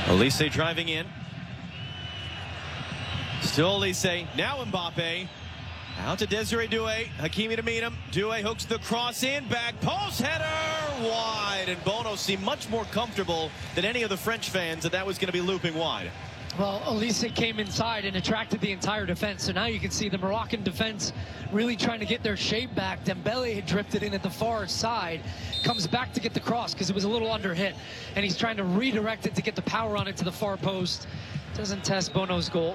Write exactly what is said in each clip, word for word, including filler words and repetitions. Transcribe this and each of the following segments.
Olise driving in. Still Olise. Now Mbappe. Out to Desiree Doué. Hakimi to meet him. Doué hooks the cross in. Back post header. Wide. And Bono seemed much more comfortable than any of the French fans that that was going to be looping wide. Well, Olise came inside and attracted the entire defense. So now you can see the Moroccan defense really trying to get their shape back. Dembele had drifted in at the far side. Comes back to get the cross because it was a little under hit. And he's trying to redirect it to get the power on it to the far post. Doesn't test Bono's goal.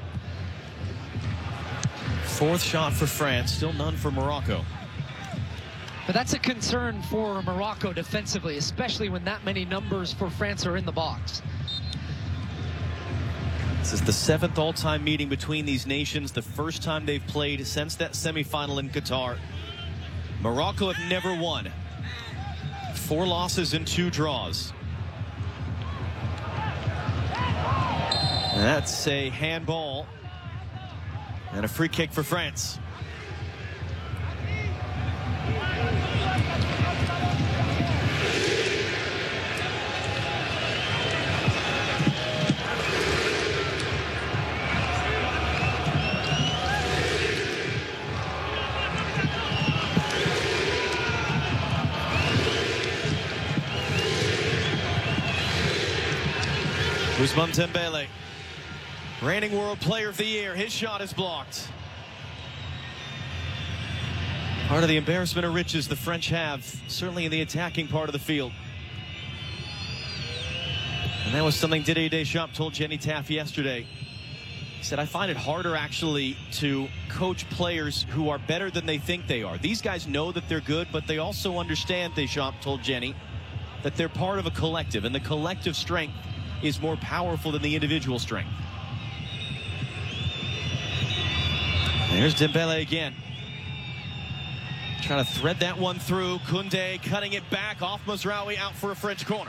Fourth shot for France. Still none for Morocco. But that's a concern for Morocco defensively, especially when that many numbers for France are in the box. This is the seventh all-time meeting between these nations, the first time they've played since that semifinal in Qatar. Morocco have never won. Four losses and two draws. And that's a handball and a free kick for France. Ousmane Dembele, reigning World Player of the Year. His shot is blocked. Part of the embarrassment of riches the French have, certainly in the attacking part of the field. And that was something Didier Deschamps told Jenny Taff yesterday. He said, I find it harder actually to coach players who are better than they think they are. These guys know that they're good, but they also understand, Deschamps told Jenny, that they're part of a collective, and the collective strength is more powerful than the individual strength. And here's Dembele again. Trying to thread that one through. Koundé cutting it back off Mazraoui, out for a French corner.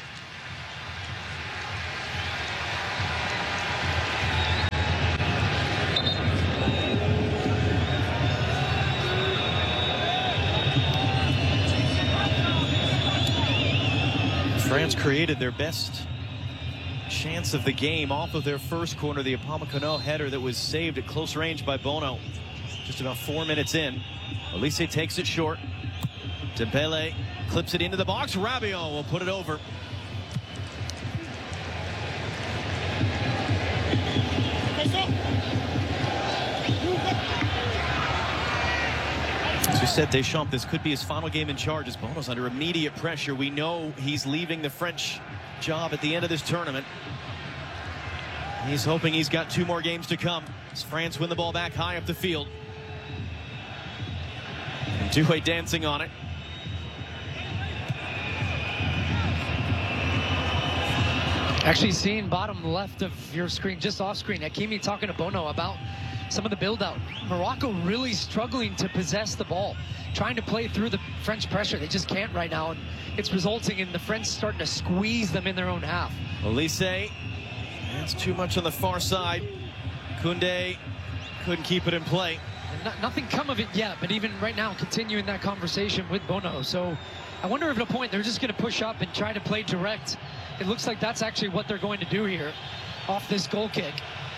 France created their best chance of the game off of their first corner, the Upamecano header that was saved at close range by Bono. Just about four minutes in. Olise takes it short. Dembele clips it into the box. Rabiot will put it over. As we said, Deschamps, this could be his final game in charge as Bono's under immediate pressure. We know he's leaving the French job at the end of this tournament. He's hoping he's got two more games to come as France win the ball back high up the field. And Doué dancing on it. Actually, seeing bottom left of your screen, just off screen, Hakimi talking to Bono about some of the build-out. Morocco really struggling to possess the ball, trying to play through the French pressure. They just can't right now, and it's resulting in the French starting to squeeze them in their own half. Olise, that's too much on the far side. Koundé couldn't keep it in play. No, nothing come of it yet, but even right now, continuing that conversation with Bono. So I wonder if at a point they're just going to push up and try to play direct. It looks like that's actually what they're going to do here off this goal kick.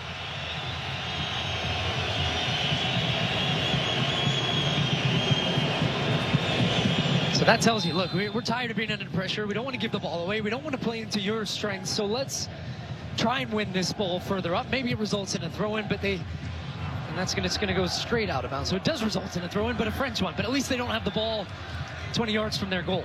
So that tells you, look, we're tired of being under pressure. We don't want to give the ball away. We don't want to play into your strengths. So let's try and win this ball further up. Maybe it results in a throw-in, but they, and that's going to, it's going to go straight out of bounds. So it does result in a throw-in, but a French one. But at least they don't have the ball twenty yards from their goal.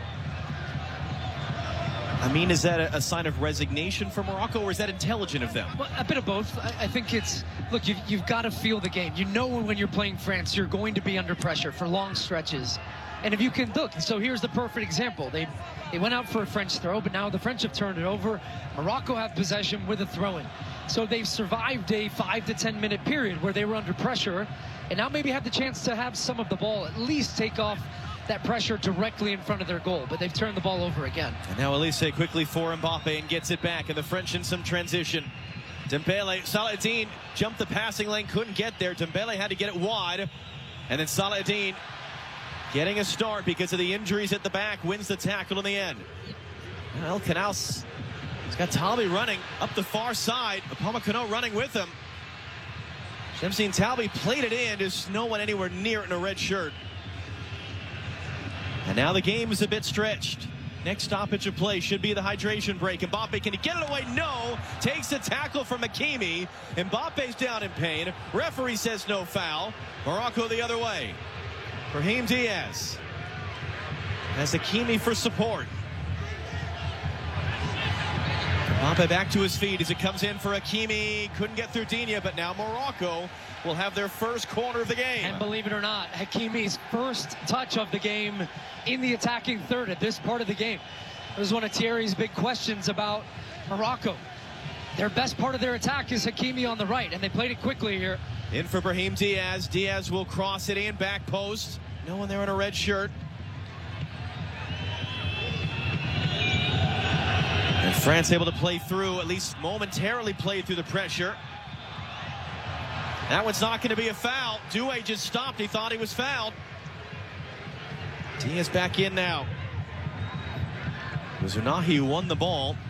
I mean, is that a, a sign of resignation for Morocco, or is that intelligent of them? Well, a bit of both. I, I think it's, look, you've, you've got to feel the game. You know when you're playing France, you're going to be under pressure for long stretches. And if you can look, so here's the perfect example. They they went out for a French throw, but now the French have turned it over. Morocco have possession with a throw-in. So they've survived a five to ten minute period where they were under pressure, and now maybe have the chance to have some of the ball, at least take off that pressure directly in front of their goal. But they've turned the ball over again. And now Olise quickly for Mbappe and gets it back, and the French in some transition. Dembele, Saladin jumped the passing lane, couldn't get there. Dembele had to get it wide, and then Saladin, getting a start because of the injuries at the back, wins the tackle in the end. Well, Canals He's got Talby running up the far side. Upamecano running with him. Shamseen Talby played it in. There's no one anywhere near it in a red shirt. And now the game is a bit stretched. Next stoppage of play should be the hydration break. Mbappe, can he get it away? No. Takes a tackle from Hakimi. Mbappe's down in pain. Referee says no foul. Morocco the other way. Brahim Diaz has Hakimi for support. Mbappe back to his feet as it comes in for Hakimi. Couldn't get through Digne, but now Morocco will have their first corner of the game. And believe it or not, Hakimi's first touch of the game in the attacking third at this part of the game. It was one of Thierry's big questions about Morocco. Their best part of their attack is Hakimi on the right, and they played it quickly here. In for Brahim Diaz. Diaz will cross it in, back post. No one there in a red shirt. And France able to play through, at least momentarily play through the pressure. That one's not going to be a foul. Doué just stopped. He thought he was fouled. Diaz back in now. It was Unahi who won the ball.